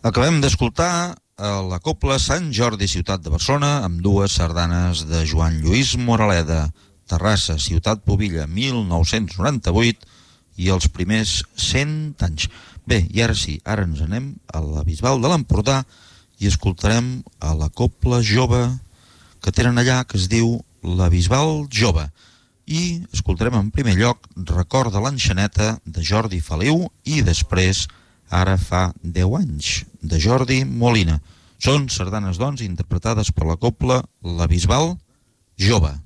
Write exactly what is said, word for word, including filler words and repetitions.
Acabem d'escoltar la Cobla Sant Jordi, ciutat de Barcelona, amb dues sardanes de Joan Lluís Moraleda, Terrassa, ciutat Pubilla, mil nou-cents noranta-vuit, i els primers cent anys. Bé, i ara sí, ara ens anem a la Bisbal de l'Empordà i escoltarem a la Cobla Jove que tenen allà, que es diu La Bisbal Jove. I escoltarem en primer lloc Record de l'Enxaneta, de Jordi Feliu, i després Ara fa deu anys, de Jordi Molina. Són sardanes, doncs, interpretades per la Cobla La Bisbal Jove.